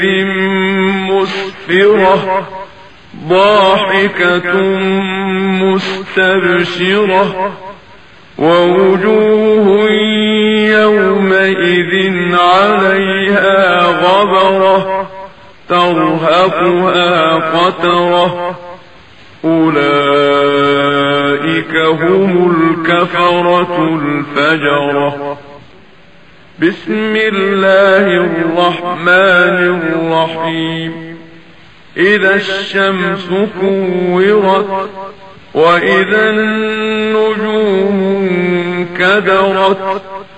مسفرة ضاحكة مستبشرة ووجوه يومئذ عليها غبرة ترهقها قترة أولئك هم الكفرة الفجرة. بسم الله الرحمن الرحيم. إذا الشمس كورت وإذا النجوم انكدرت